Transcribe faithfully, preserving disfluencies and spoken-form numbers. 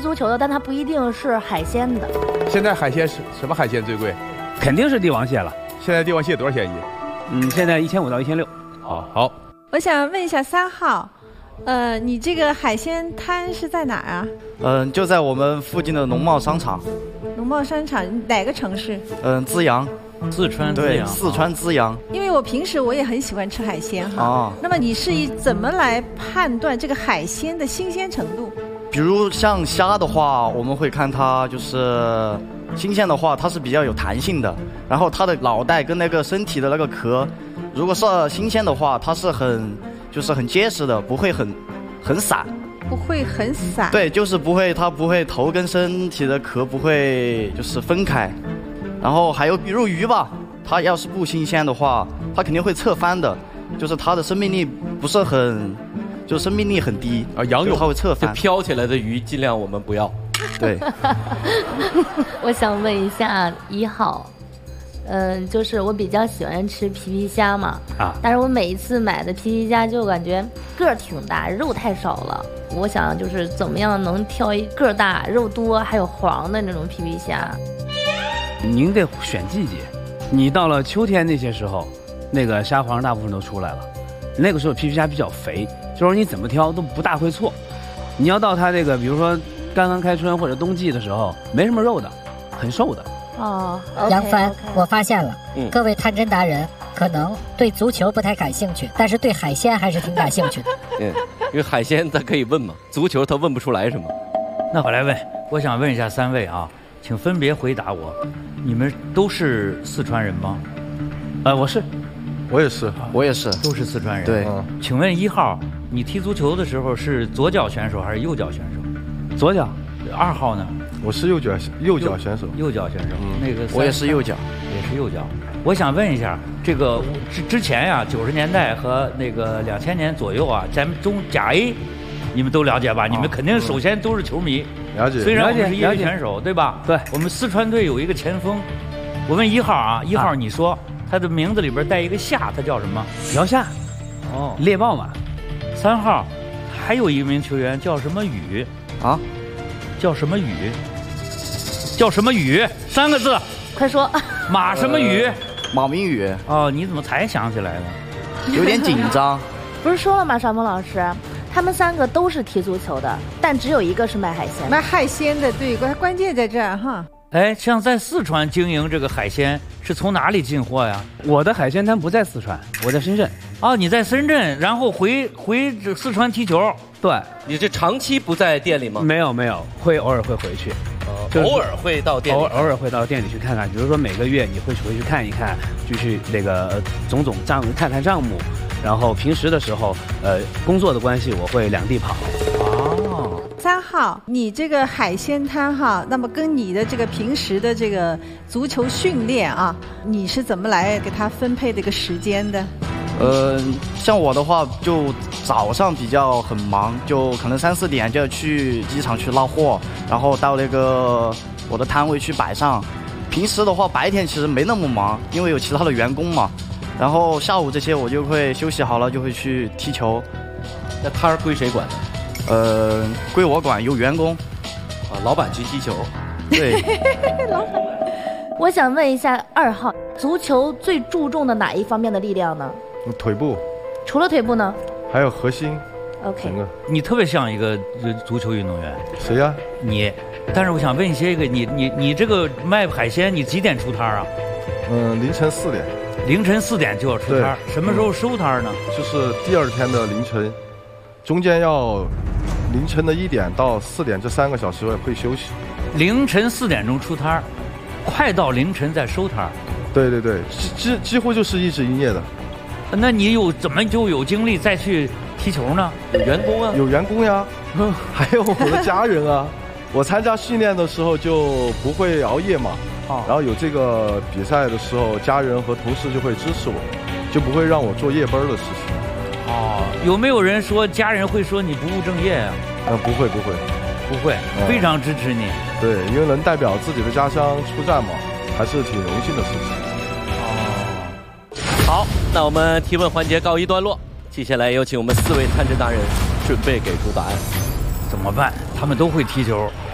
足球的，但它不一定是海鲜的。 现在海鲜是什么海鲜最贵？ 肯定是帝王蟹了。 现在帝王蟹多少钱一斤？ 嗯，现在一千五到一千六。 好，好。 我想问一下三号，呃，你这个海鲜摊是在哪儿啊？ 嗯，就在我们附近的农贸商场。 农贸商场哪个城市？ 嗯，资阳。 四川资阳。 对，四川资阳。 因为我平时我也很喜欢吃海鲜哈。 哦。 那么你是以怎么来判断这个海鲜的新鲜程度？ 比如像虾的话，我们会看它就是新鲜的话，它是比较有弹性的，然后它的脑袋跟那个身体的那个壳，如果是新鲜的话，它是很就是很结实的，不会很很散。 不会很散。 对，就是不会，它不会头跟身体的壳不会就是分开。然后还有比如鱼吧，它要是不新鲜的话，它肯定会侧翻的，就是它的生命力不是很，就生命力很低啊，仰泳它会侧翻。 飘起来的鱼尽量我们不要。 对。 我想问一下一号，嗯，就是我比较喜欢吃皮皮虾嘛，啊，但是我每一次买的皮皮虾就感觉个儿挺大，肉太少了。我想就是怎么样能挑一个儿大、肉多还有黄的那种皮皮虾。 您得选季节，你到了秋天那些时候，那个虾黄大部分都出来了，那个时候皮皮虾比较肥，就是你怎么挑都不大会错。你要到它这个比如说刚刚开春或者冬季的时候，没什么肉的，很瘦的。 哦， 杨帆，我发现了，嗯、各位探针达人可能对足球不太感兴趣，但是对海鲜还是挺感兴趣的。 嗯，因为海鲜他可以问嘛，足球他问不出来什么。 那我来问，我想问一下三位啊，请分别回答我，你们都是四川人吗？ 呃，我是， 我也是， 我也是， 都是四川人。 对， 嗯、请问一号，你踢足球的时候是左脚选手还是右脚选手？ 左脚。 二号呢？ 我是右脚右脚选手。 右脚选手，嗯、那个我也是右脚， 也是右脚。我想问一下，这个之之前呀、啊，九十年代和那个两千年左右啊，咱们中甲 A， 你们都了解吧？哦、你们肯定首先都是球迷。 了解。 虽然我们是业余选手，对吧？ 对。 我们四川队有一个前锋，我问一号啊，一号你说、啊、他的名字里边带一个夏，他叫什么？ 姚夏。 哦， 猎豹嘛。 三号，还有一名球员叫什么宇？ 啊？ 叫什么宇？叫什么宇？三个字， 快说。 马什么宇？ 呃、马明宇。 哦，你怎么才想起来的？ 有点紧张。 不是说了吗，邵峰老师，他们三个都是踢足球的，但只有一个是卖海鲜。 卖海鲜的，对，关关键在这儿哈。 哎，像在四川经营这个海鲜，是从哪里进货呀？ 我的海鲜摊不在四川，我在深圳。 哦，你在深圳，然后回回四川踢球。 对， 你这长期不在店里吗？ 没有没有，会偶尔会回去， 呃就是、偶尔会到店里， 偶偶尔会到店里去看看。比如说每个月你会回去看一看，就去那个总总账看看账目。然后平时的时候，呃，工作的关系我会两地跑。 哦，三号，你这个海鲜摊哈，那么跟你的这个平时的这个足球训练啊，你是怎么来给他分配这个时间的？ 呃，像我的话，就早上比较很忙，就可能三四点就要去机场去拉货，然后到那个我的摊位去摆上。平时的话，白天其实没那么忙，因为有其他的员工嘛。然后下午这些我就会休息好了，就会去踢球。 那摊儿归谁管呢？ 呃，归我管，有员工。 啊，老板去踢球。 对。 老板。我想问一下二号，足球最注重的哪一方面的力量呢？ 腿部。 除了腿部呢？ 还有核心。 OK。 你特别像一个足球运动员。 谁呀、啊？ 你。但是我想问一些个，你你你这个卖海鲜，你几点出摊啊？ 嗯，凌晨四点。 凌晨四点就要出摊，什么时候收摊呢、 嗯？就是第二天的凌晨，中间要凌晨的一点到四点这三个小时会休息。 凌晨四点钟出摊，快到凌晨再收摊。 对对对，几几乎就是一直营业的。 那你有怎么就有精力再去踢球呢？ 有员工啊， 有员工呀，还有我的家人啊。我参加训练的时候就不会熬夜嘛。哦、然后有这个比赛的时候，家人和同事就会支持我，就不会让我做夜班的事情。 哦，有没有人说家人会说你不务正业呀、 啊？呃，不会不会， 不会、嗯，非常支持你。 对，因为能代表自己的家乡出战嘛，还是挺荣幸的事情。 哦，好，那我们提问环节告一段落，接下来有请我们四位探针达人准备给出答案。 怎么办？他们都会踢球。